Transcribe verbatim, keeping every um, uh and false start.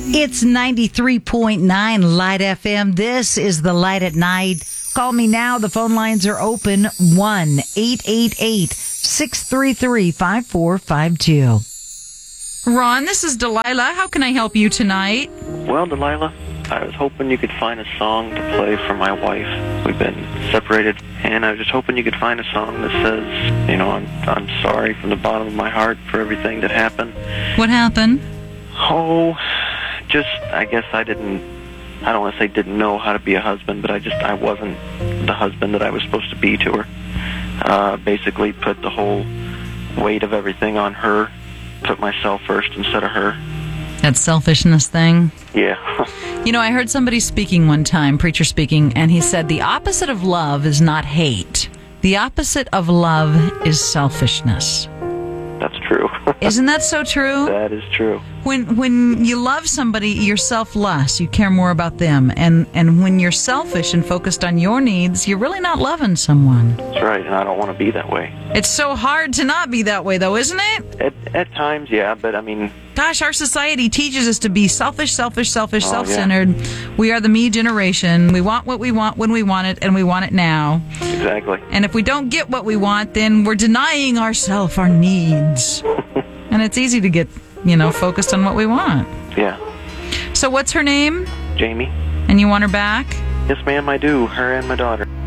It's ninety-three point nine Light F M. This is the Light at Night. Call me now. The phone lines are open. one eight eight eight, six three three, five four five two. Ron, this is Delilah. How can I help you tonight? Well, Delilah, I was hoping you could find a song to play for my wife. We've been separated, and I was just hoping you could find a song that says, you know, I'm I'm sorry from the bottom of my heart for everything that happened. What happened? Oh, just, I guess I didn't, I don't want to say didn't know how to be a husband, but I just, I wasn't the husband that I was supposed to be to her. Uh, basically put the whole weight of everything on her, put myself first instead of her. That selfishness thing? Yeah. You know, I heard somebody speaking one time, preacher speaking, and he said the opposite of love is not hate. The opposite of love is selfishness. That's true. Isn't that so true? That is true. When when you love somebody, you're selfless. You care more about them. And, and when you're selfish and focused on your needs, you're really not loving someone. That's right, and I don't want to be that way. It's so hard to not be that way, though, isn't it? At, at times, yeah, but I mean... Gosh, our society teaches us to be selfish, selfish, selfish, oh, self-centered. Yeah. We are the me generation. We want what we want when we want it, and we want it now. Exactly. And if we don't get what we want, then we're denying ourselves our needs. And it's easy to get, you know, focused on what we want. Yeah. So what's her name? Jamie. And you want her back? Yes, ma'am, I do. Her and my daughter.